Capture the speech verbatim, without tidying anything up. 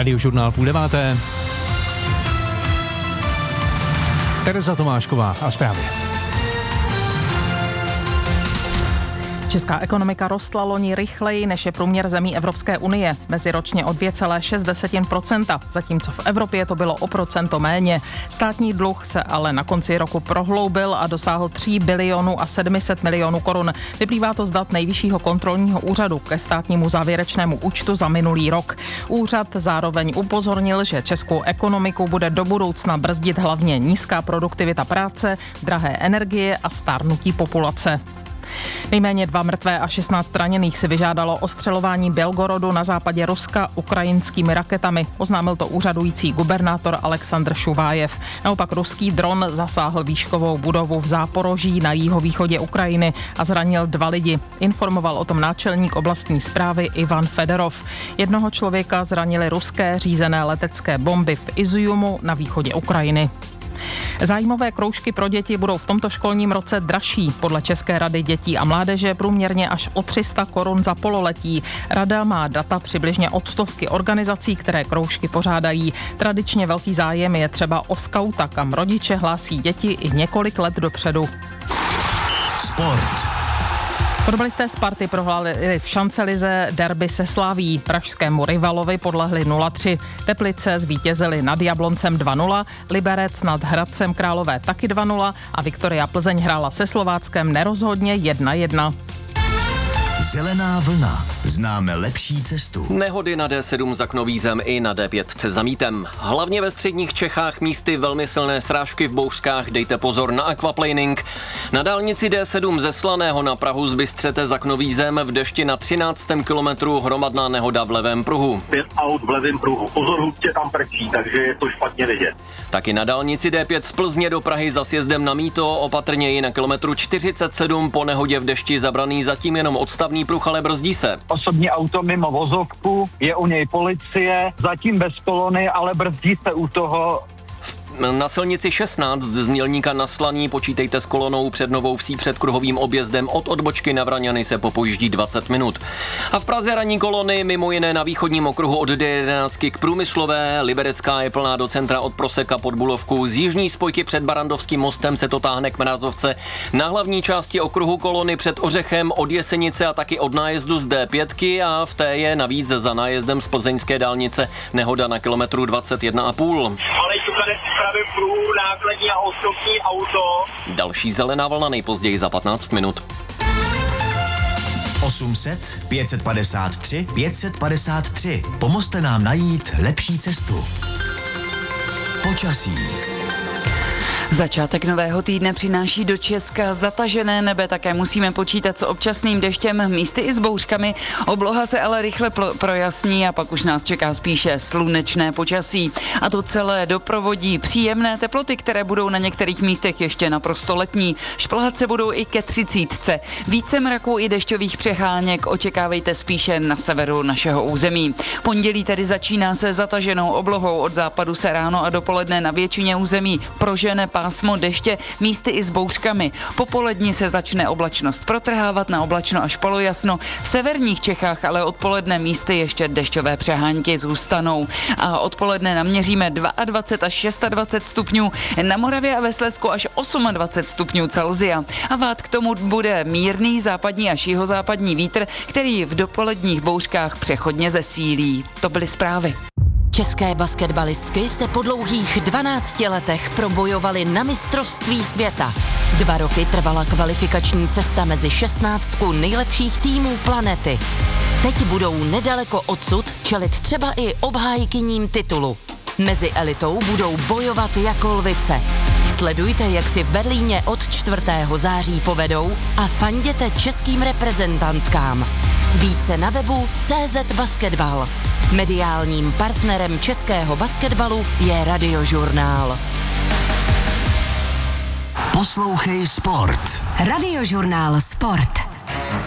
Radiožurnál půl deváté. Tereza Tomášková a zprávy. Česká ekonomika rostla loni rychleji, než je průměr zemí Evropské unie, meziročně o dvě celá šest procenta, zatímco v Evropě to bylo o procento méně. Státní dluh se ale na konci roku prohloubil a dosáhl tři biliony a sedm set milionů korun. Vyplývá to z dat Nejvyššího kontrolního úřadu ke státnímu závěrečnému účtu za minulý rok. Úřad zároveň upozornil, že českou ekonomiku bude do budoucna brzdit hlavně nízká produktivita práce, drahé energie a stárnutí populace. Nejméně dva mrtvé a šestnáct raněných si vyžádalo ostřelování Belgorodu na západě Ruska ukrajinskými raketami. Oznámil to úřadující gubernátor Alexandr Šuvájev. Naopak ruský dron zasáhl výškovou budovu v Záporoží na jihovýchodě Ukrajiny a zranil dva lidi. Informoval o tom náčelník oblastní správy Ivan Fedorov. Jednoho člověka zranily ruské řízené letecké bomby v Iziumu na východě Ukrajiny. Zájmové kroužky pro děti budou v tomto školním roce dražší. Podle České rady dětí a mládeže průměrně až o tři sta korun za pololetí. Rada má data přibližně od stovky organizací, které kroužky pořádají. Tradičně velký zájem je třeba o skauta, kam rodiče hlásí děti i několik let dopředu. Sport. Fotbalisté Sparty prohráli v šancelize derby se Slaví. Pražskému rivalovi podlehli nula tři. Teplice zvítězili nad Jabloncem dva nula, Liberec nad Hradcem Králové taky dva nula a Viktoria Plzeň hrála se Slováckem nerozhodně jedna jedna. Zelená vlna. Známe lepší cestu. Nehody na D sedm za Knovízem i na D pět za Mítem. Hlavně ve středních Čechách místy velmi silné srážky v bouřkách, dejte pozor na aquaplaning. Na dálnici D sedm ze Slaného na Prahu z Bystřete za Knovízem v dešti na třináctém kilometru hromadná nehoda v levém pruhu. Pět aut v levém pruhu. Pozor, hustě tam prčí, takže je to špatně vidět. Taky na dálnici D pět z Plzně do Prahy za sjezdem na Mýto, opatrněji na kilometru čtyřicet sedm po nehodě v dešti zabraný zatím jenom odstavný pruh, ale brzdí se. Osobní auto mimo vozovku, je u něj policie, zatím bez kolony, ale brzdí se u toho. Na silnici šestnáct z Mělníka na Slaný počítejte s kolonou před Novou Vsí před kruhovým objezdem. Od odbočky na Vraňany se popojíždí dvacet minut. A v Praze ranní kolony mimo jiné na východním okruhu od D jedenáct k Průmyslové. Liberecká je plná do centra od Proseka pod Bulovku. Z jižní spojky před Barandovským mostem se to táhne k Mrazovce. Na hlavní části okruhu kolony před Ořechem od Jesenice a taky od nájezdu z D pět a v té je navíc za nájezdem z plzeňské dálnice nehoda na kilometru dvacet jedna a půl. Pravý pruh, nákladní a osobní auto. Další zelená vlna nejpozději za patnáct minut. osm set, pět set padesát tři, pět set padesát tři. Pomozte nám najít lepší cestu. Počasí. Začátek nového týdne přináší do Česka zatažené nebe, také musíme počítat s občasným deštěm, místy i s bouřkami. Obloha se ale rychle pl- projasní a pak už nás čeká spíše slunečné počasí. A to celé doprovodí příjemné teploty, které budou na některých místech ještě naprosto letní. Šplhat se budou i ke třicítce. Více mraků i dešťových přeháněk očekávejte spíše na severu našeho území. Pondělí tedy začíná se zataženou oblohou, od západu se ráno a dopoledne na většině území prožene pásmo deště, místy i s bouřkami. Popolední se začne oblačnost protrhávat na oblačno až polojasno. V severních Čechách ale odpoledne místy ještě dešťové přehánky zůstanou. A odpoledne naměříme dvacet dva až dvacet šest stupňů, na Moravě a ve Slezsku až dvacet osm stupňů Celsia. A vát k tomu bude mírný západní až jihozápadní vítr, který v dopoledních bouřkách přechodně zesílí. To byly zprávy. České basketbalistky se po dlouhých dvanácti letech probojovaly na mistrovství světa. Dva roky trvala kvalifikační cesta mezi šestnáctku nejlepších týmů planety. Teď budou nedaleko odsud čelit třeba i obhájkyním titulu. Mezi elitou budou bojovat jako lvice. Sledujte, jak si v Berlíně od čtvrtého září povedou a fanděte českým reprezentantkám. Více na webu C Z Basketball. Mediálním partnerem českého basketbalu je Radiožurnál. Poslouchej Sport. Radiožurnál Sport.